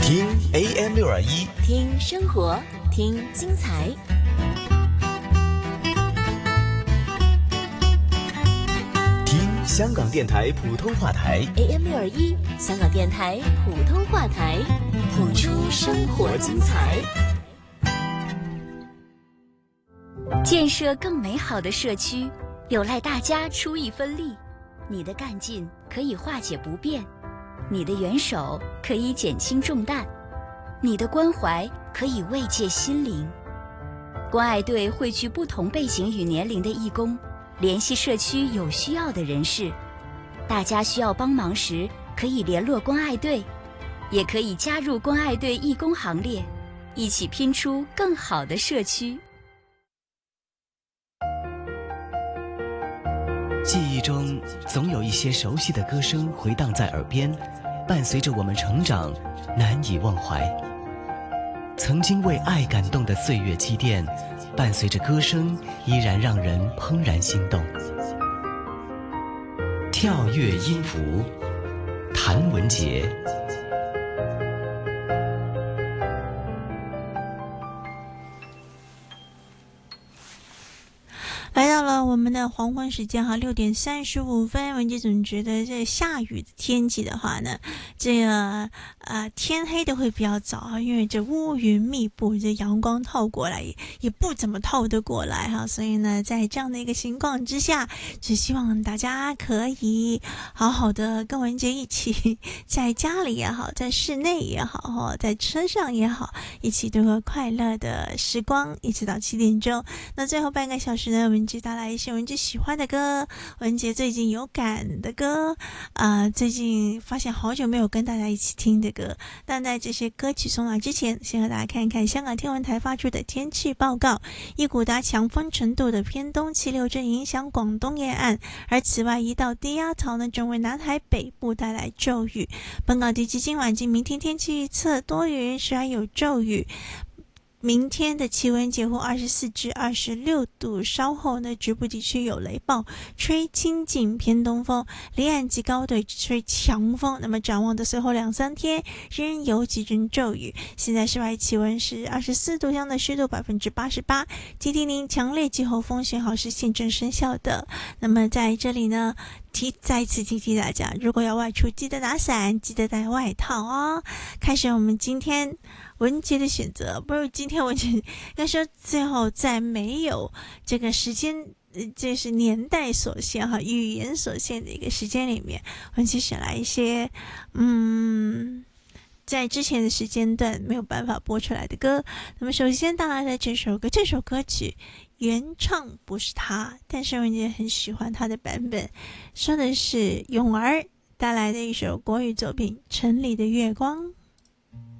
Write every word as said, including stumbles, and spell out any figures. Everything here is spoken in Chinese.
听 A M 六二一， 听生活，听精彩。 听香港电台普通话台 A M 六二一，香港电台普通话台，谱出生活精彩。建设更美好的社区，有赖大家出一分力。你的干劲可以化解不便，你的援手可以减轻重担，你的关怀可以慰藉心灵。关爱队汇聚不同背景与年龄的义工，联系社区有需要的人士。大家需要帮忙时，可以联络关爱队，也可以加入关爱队义工行列，一起拼出更好的社区。 记忆中总有一些熟悉的歌声回荡在耳边，伴随着我们成长，难以忘怀。曾经为爱感动的岁月积淀，伴随着歌声依然让人怦然心动。跳跃音符，谭文杰。 来到了我们的黄昏时间哈，六点三十五分。文杰总觉得这下雨的天气的话呢，这个呃天黑的会比较早哈，因为这乌云密布，这阳光透过来也也不怎么透得过来哈，所以呢，在这样的一个情况之下，只希望大家可以好好的跟文杰一起，在家里也好，在室内也好哈，在车上也好，一起度过快乐的时光，一直到七点钟。那最后半个小时呢，文杰带来一些文杰喜欢的歌，文杰最近有感的歌啊、呃，最近发现好久没有跟大家一起听的歌。但在这些歌曲送来之前，先和大家看一看香港天文台发出的天气报告。一股达强风程度的偏东气流正影响广东沿岸，而此外一道低压槽呢正为南海北部带来骤雨。本港地区今晚及明天天气预测多云，时而有骤雨。明天的气温介乎二十四至二十六度，稍后呢局部地区有雷暴，吹清劲偏东风，离岸及高地吹强风。那么展望的随后两三天仍有几阵骤雨。现在室外气温是二十四度，相对湿度百分之八十八，提提您强烈季候风讯号是现正生效的。那么在这里呢提再次提提大家，如果要外出记得拿伞，记得带外套哦。开始我们今天文杰的选择，不是今天文杰要说最后在没有这个时间这是年代所限哈，语言所限的一个时间里面，文杰选来一些嗯在之前的时间段没有办法播出来的歌。那么首先带来的这首歌，这首歌曲原唱不是他，但是文杰很喜欢他的版本，说的是咏儿带来的一首国语作品《城里的月光》。